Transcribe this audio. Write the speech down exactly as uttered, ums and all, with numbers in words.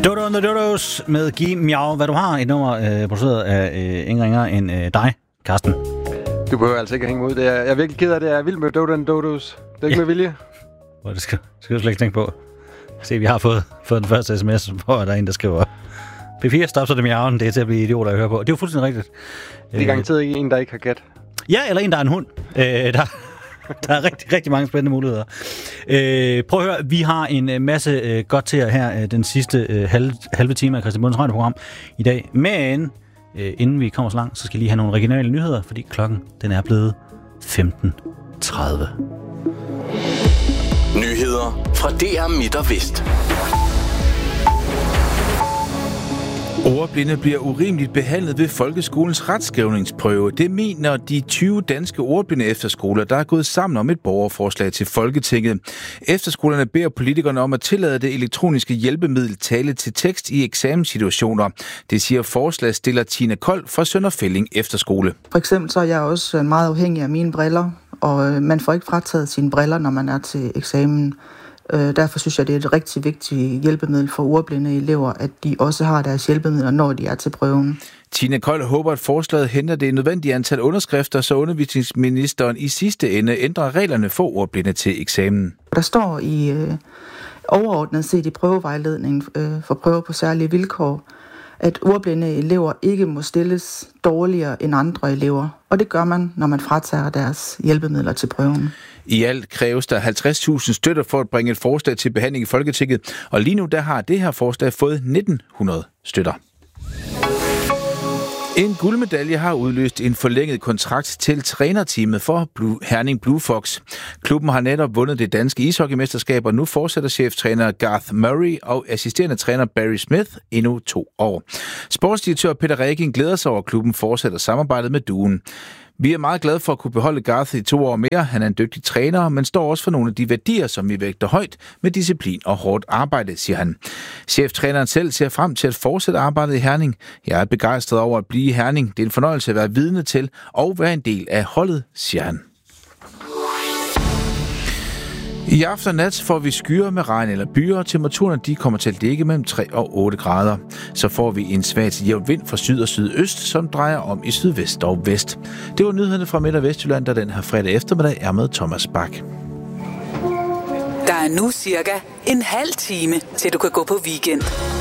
Dodo and the Dodos med Giv Miau, hvad du har. Et nummer øh, produceret af øh, ingen ringer end øh, dig, Karsten. Du behøver altså ikke hænge ud. Det er, jeg er virkelig ked af det. Jeg er vild med Dodo and Dodos. Det er ikke ja. med vilje. Hvor det skal, skal du slet ikke tænke på. Se, vi har fået, fået den første sms, hvor der er en, der skriver P fire, stop så det miauen. Det er til at blive idioter at høre på. Det er jo fuldstændig rigtigt. Det er garanteret ikke en, der ikke har gæt. Ja, eller en, der er en hund. Øh, der, der er rigtig, rigtig mange spændende muligheder. Øh, prøv at høre, vi har en masse øh, godt til jer her øh, den sidste øh, halve, halve time af Christian Bundens radioprogram i dag. Men øh, inden vi kommer så langt, så skal jeg lige have nogle regionale nyheder, fordi klokken den er blevet femten tredive. Nyheder fra D R Midt og Vest. Ordblinde bliver urimeligt behandlet ved folkeskolens retskrivningsprøve. Det mener de tyve danske ordblinde efterskoler, der er gået sammen om et borgerforslag til Folketinget. Efterskolerne beder politikerne om at tillade det elektroniske hjælpemiddel tale til tekst i eksamenssituationer. Det siger forslagsstiller Tina Kold fra Sønder Felding Efterskole. For eksempel så er jeg også meget afhængig af mine briller, og man får ikke frataget sine briller, når man er til eksamen. Derfor synes jeg, det er et rigtig vigtigt hjælpemiddel for ordblinde elever, at de også har deres hjælpemidler, når de er til prøven. Tina Kold håber, at forslaget henter det nødvendige antal underskrifter, så undervisningsministeren i sidste ende ændrer reglerne for ordblinde til eksamen. Der står i øh, overordnet set i prøvevejledningen øh, for prøver på særlige vilkår, at ordblinde elever ikke må stilles dårligere end andre elever. Og det gør man, når man fratager deres hjælpemidler til prøven. I alt kræves der halvtreds tusind støtter for at bringe et forslag til behandling i Folketinget. Og lige nu der har det her forslag fået nitten hundrede støtter. En guldmedalje har udløst en forlænget kontrakt til trænerteamet for Blue, Herning Blue Fox. Klubben har netop vundet det danske ishockeymesterskab, og nu fortsætter cheftræner Garth Murray og assisterende træner Barry Smith endnu to år. Sportsdirektør Peter Regin glæder sig over, at klubben fortsætter samarbejdet med duen. Vi er meget glade for at kunne beholde Garth i to år mere. Han er en dygtig træner, men står også for nogle af de værdier, som vi vægter højt med disciplin og hårdt arbejde, siger han. Cheftræneren selv ser frem til at fortsætte arbejdet i Herning. Jeg er begejstret over at blive i Herning. Det er en fornøjelse at være vidne til og være en del af holdet, siger han. I aften og nat får vi skyer med regn eller byer, og temperaturerne de kommer til at ligge mellem tre og otte grader. Så får vi en svag til jævn vind fra syd og sydøst, som drejer om i sydvest og vest. Det var nyhederne fra Midt- og Vestjylland, der den her fredag eftermiddag er med Thomas Bak. Der er nu cirka en halv time, til du kan gå på weekend.